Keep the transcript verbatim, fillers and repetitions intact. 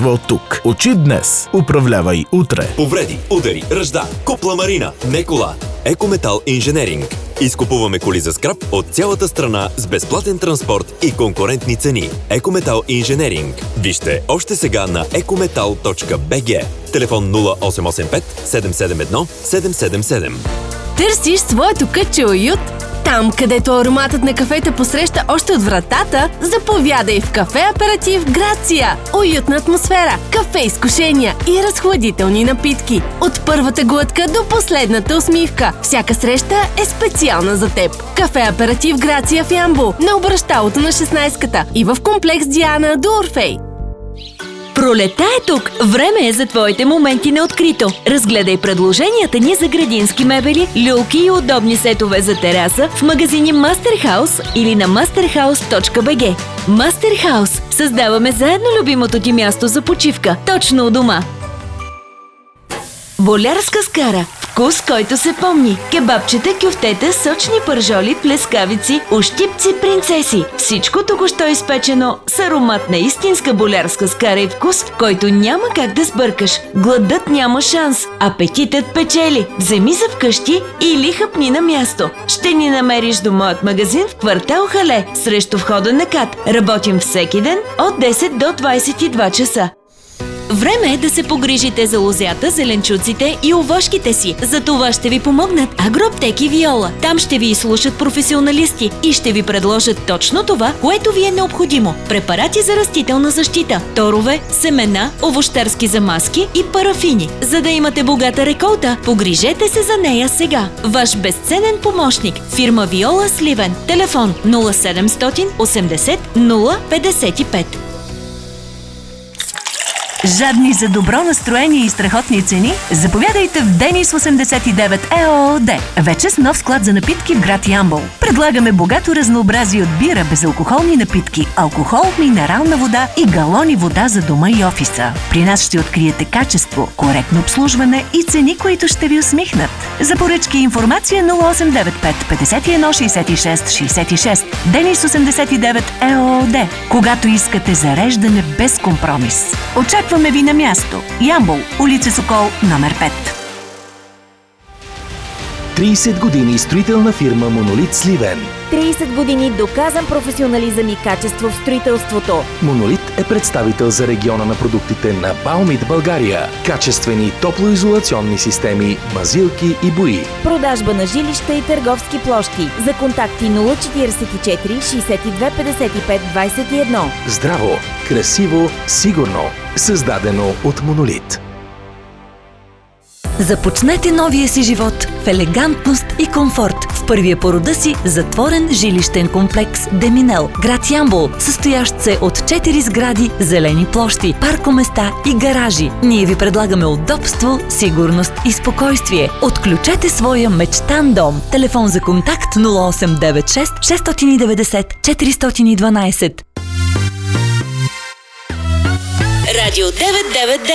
Тук. Учи днес. Управлявай утре. Повреди, удари, ръжда, купла марина, не кола. Екометал Инженеринг. Изкупуваме коли за скрап от цялата страна с безплатен транспорт и конкурентни цени. Екометал Инженеринг. Вижте още сега на екометал точка би джи. Телефон нула осем осем пет седем седем едно седем седем седем. Търсиш своето кътче уют? Там, където ароматът на кафето посреща още от вратата, заповядай в Кафе Аператив Грация. Уютна атмосфера, кафе изкушения и разхладителни напитки. От първата глътка до последната усмивка. Всяка среща е специална за теб. Кафе Аператив Грация в Ямбол, на обращалото на шестнайсетката и в комплекс Диана до Орфей. Пролета е тук! Време е за твоите моменти на открито. Разгледай предложенията ни за градински мебели, люлки и удобни сетове за тераса в магазини Мастерхаус или на мастерхаус точка би джи. Мастерхаус. Създаваме заедно любимото ти място за почивка, точно у дома. Болярска скара. Вкус, който се помни. Кебабчета, кюфтета, сочни пържоли, плескавици, ощипци, принцеси. Всичко току-що изпечено с аромат на истинска болярска скара и вкус, който няма как да сбъркаш. Гладът няма шанс. Апетитът печели. Вземи за вкъщи или хъпни на място. Ще ни намериш до моят магазин в квартал Хале, срещу входа на КАТ. Работим всеки ден от десет до двайсет и два часа. Време е да се погрижите за лозята, зеленчуците и овошките си. За това ще ви помогнат Агроаптеки Виола. Там ще ви изслушат професионалисти и ще ви предложат точно това, което ви е необходимо. Препарати за растителна защита, торове, семена, овощарски замазки и парафини. За да имате богата реколта, погрижете се за нея сега. Ваш безценен помощник – фирма Виола Сливен. Телефон нула седемстотин осемдесет нула петдесет и пет. Жадни за добро настроение и страхотни цени? Заповядайте в Денис осемдесет и девет ЕООД. Вече с нов склад за напитки в град Ямбол. Предлагаме богато разнообразие от бира, безалкохолни напитки, алкохол, минерална вода и галони вода за дома и офиса. При нас ще откриете качество, коректно обслужване и цени, които ще ви усмихнат. За поръчки и информация нула осем девет пет петдесет и едно шейсет и шест шейсет и шест. Денис осемдесет и девет ЕООД. Когато искате зареждане без компромис. Очакваме ви на място. Ямбол, улица Сокол, номер пет. трийсет години строителна фирма Монолит Сливен. трийсет години доказан професионализъм и качество в строителството. Монолит е представител за региона на продуктите на Баумит България. Качествени топлоизолационни системи, мазилки и бои. Продажба на жилища и търговски площи. За контакти нула четирийсет и четири шейсет и две петдесет и пет двайсет и едно. Здраво, красиво, сигурно. Създадено от Монолит. Започнете новия си живот в елегантност и комфорт в първия по рода си затворен жилищен комплекс Деминел, град Ямбол, състоящ се от четири сгради, зелени площи, паркоместа и гаражи. Ние ви предлагаме удобство, сигурност и спокойствие. Отключете своя мечтан дом. Телефон за контакт нула осем девет шест шест девет нула четири едно две. Радио девет девет девет